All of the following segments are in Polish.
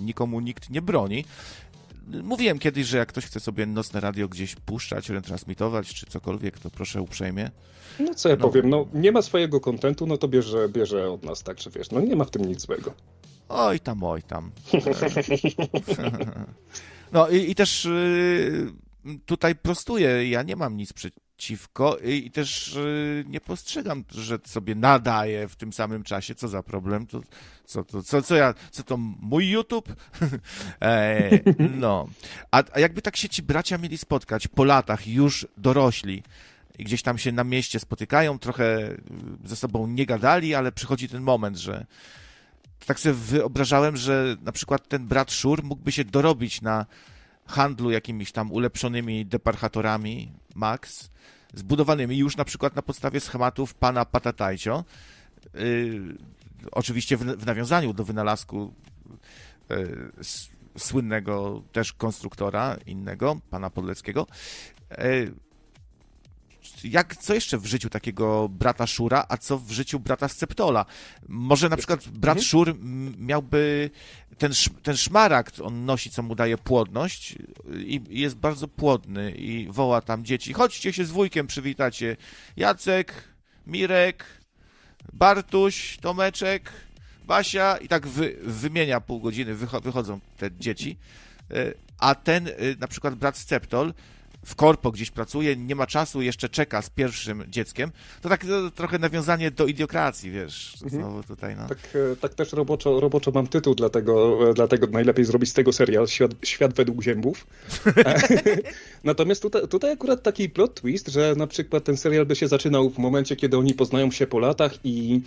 nikomu nikt nie broni. Mówiłem kiedyś, że jak ktoś chce sobie nocne radio gdzieś puszczać, retransmitować, czy cokolwiek, to proszę uprzejmie. No co ja powiem, no nie ma swojego kontentu, no to bierze od nas, tak, że wiesz, no nie ma w tym nic złego. Oj tam. No i też tutaj prostuję, ja nie mam nic przeciwko i też nie postrzegam, że sobie nadaję w tym samym czasie. Co za problem? Co to mój YouTube? No. A jakby tak się ci bracia mieli spotkać po latach, już dorośli, i gdzieś tam się na mieście spotykają, trochę ze sobą nie gadali, ale przychodzi ten moment, że tak sobie wyobrażałem, że na przykład ten brat Szur mógłby się dorobić na handlu jakimiś tam ulepszonymi deparchatorami Max, zbudowanymi już na przykład na podstawie schematów pana Patatajcio, oczywiście w nawiązaniu do wynalazku słynnego też konstruktora innego, pana Podleckiego. Co jeszcze w życiu takiego brata Szura, a co w życiu brata Sceptola? Może na przykład brat Szur miałby ten szmaragd, on nosi, co mu daje płodność i jest bardzo płodny i woła tam dzieci, chodźcie się z wujkiem przywitacie. Jacek, Mirek, Bartuś, Tomeczek, Basia i tak wymienia pół godziny, wychodzą te dzieci, a ten na przykład brat Sceptol w korpo gdzieś pracuje, nie ma czasu, jeszcze czeka z pierwszym dzieckiem, to tak trochę nawiązanie do idiokracji, wiesz, znowu tutaj, no. Tak też roboczo mam tytuł, dlatego najlepiej zrobić z tego serial Świat według ziębów. Natomiast tutaj akurat taki plot twist, że na przykład ten serial by się zaczynał w momencie, kiedy oni poznają się po latach i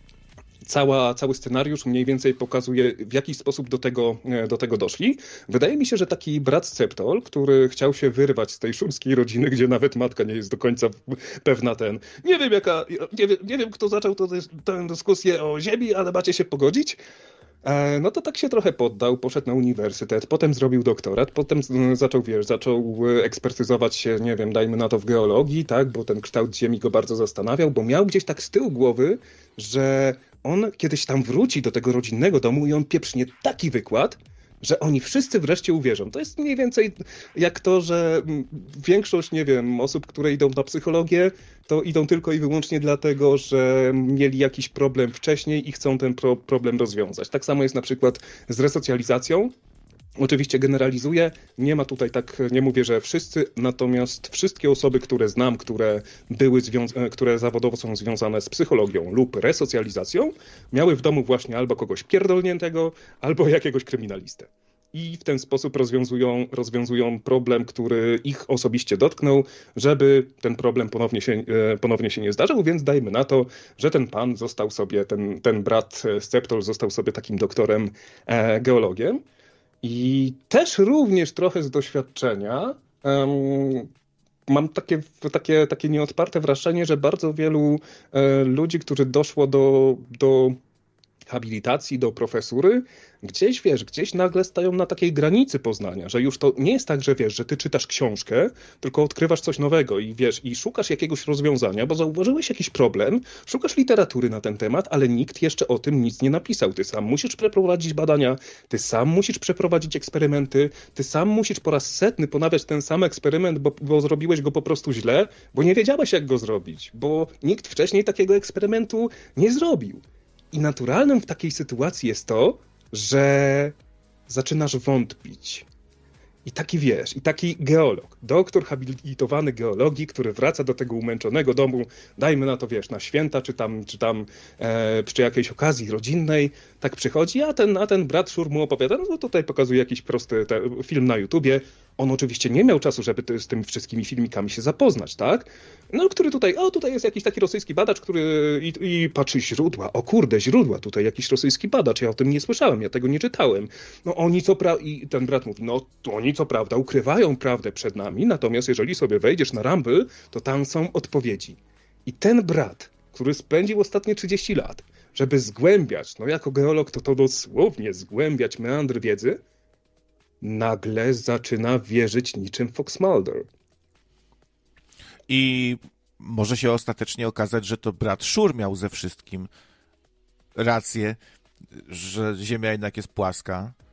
cały scenariusz mniej więcej pokazuje, w jaki sposób do tego doszli. Wydaje mi się, że taki brat Sceptol, który chciał się wyrwać z tej szumskiej rodziny, gdzie nawet matka nie jest do końca pewna nie wiem kto zaczął tę dyskusję o ziemi, ale macie się pogodzić. No to tak się trochę poddał, poszedł na uniwersytet, potem zrobił doktorat, potem zaczął ekspertyzować się, nie wiem, dajmy na to w geologii, tak, bo ten kształt ziemi go bardzo zastanawiał, bo miał gdzieś tak z tyłu głowy, że on kiedyś tam wróci do tego rodzinnego domu i on pieprznie taki wykład, że oni wszyscy wreszcie uwierzą. To jest mniej więcej jak to, że większość, nie wiem, osób, które idą na psychologię, to idą tylko i wyłącznie dlatego, że mieli jakiś problem wcześniej i chcą ten problem rozwiązać. Tak samo jest na przykład z resocjalizacją. Oczywiście generalizuję, nie ma tutaj tak, nie mówię, że wszyscy, natomiast wszystkie osoby, które znam, które zawodowo są związane z psychologią lub resocjalizacją, miały w domu właśnie albo kogoś pierdolniętego, albo jakiegoś kryminalistę. I w ten sposób rozwiązują problem, który ich osobiście dotknął, żeby ten problem ponownie się nie zdarzył, więc dajmy na to, że ten pan został sobie, ten brat Sceptol został sobie takim doktorem geologiem. I też również trochę z doświadczenia mam takie nieodparte wrażenie, że bardzo wielu ludzi, którzy doszło do habilitacji, do profesury, gdzieś nagle stają na takiej granicy poznania, że już to nie jest tak, że wiesz, że ty czytasz książkę, tylko odkrywasz coś nowego i wiesz, i szukasz jakiegoś rozwiązania, bo zauważyłeś jakiś problem, szukasz literatury na ten temat, ale nikt jeszcze o tym nic nie napisał. Ty sam musisz przeprowadzić badania, ty sam musisz przeprowadzić eksperymenty, ty sam musisz po raz setny ponawiać ten sam eksperyment, bo zrobiłeś go po prostu źle, bo nie wiedziałeś, jak go zrobić, bo nikt wcześniej takiego eksperymentu nie zrobił. I naturalnym w takiej sytuacji jest to, że zaczynasz wątpić. I taki geolog, doktor habilitowany geologii, który wraca do tego umęczonego domu, dajmy na to, wiesz, na święta, czy tam przy jakiejś okazji rodzinnej, tak przychodzi, a ten brat Szur mu opowiada, no tutaj pokazuje jakiś prosty film na YouTubie. On oczywiście nie miał czasu, żeby z tymi wszystkimi filmikami się zapoznać, tak? No, który tutaj jest jakiś taki rosyjski badacz, który i patrzy źródła. O kurde, źródła, tutaj jakiś rosyjski badacz, ja o tym nie słyszałem, ja tego nie czytałem. No i ten brat mówi, no to oni co prawda ukrywają prawdę przed nami, natomiast jeżeli sobie wejdziesz na Rumble, to tam są odpowiedzi. I ten brat, który spędził ostatnie 30 lat, żeby zgłębiać, no jako geolog to dosłownie zgłębiać meandry wiedzy, nagle zaczyna wierzyć niczym Fox Mulder. I może się ostatecznie okazać, że to brat Szur miał ze wszystkim rację, że Ziemia jednak jest płaska